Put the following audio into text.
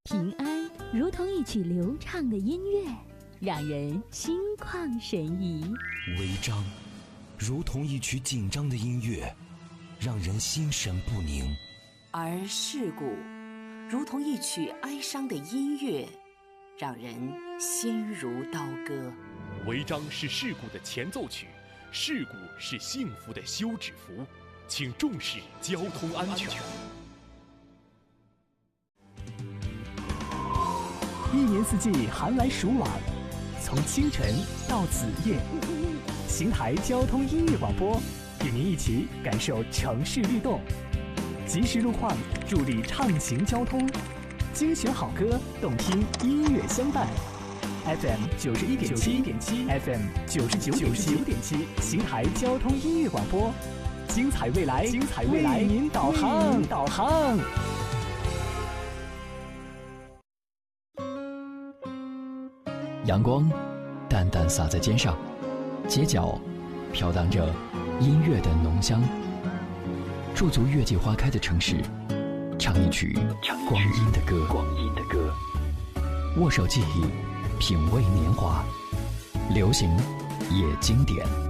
平安如同一曲流畅的音乐，让人心旷神怡； 违章如同一曲紧张的音乐，让人心神不宁； 而事故如同一曲哀伤的音乐，让人心如刀割。 违章是事故的前奏曲，事故是幸福的休止符，请重视交通安全。 一年四季寒来暑往，从清晨到子夜，邢台交通音乐广播与您一起感受城市律动，及时路况助力畅行交通，精选好歌，动听音乐相伴。FM 91.7 FM 99.7，邢台交通音乐广播，精彩未来，为您导航。 阳光淡淡洒在肩上，街角飘荡着音乐的浓香。驻足月季花开的城市，唱一曲光阴的歌，握手记忆，品味年华，流行也经典。